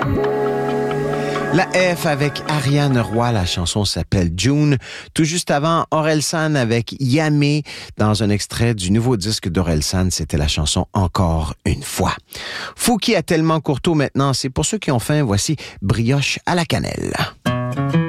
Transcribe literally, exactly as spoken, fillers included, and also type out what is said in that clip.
La F avec Ariane Roy, la chanson s'appelle June. Tout juste avant, Orelsan avec Yamé, dans un extrait du nouveau disque d'Orelsan, c'était la chanson Encore une fois. Fouki a tellement courteau maintenant, c'est pour ceux qui ont faim, voici Brioche à la cannelle.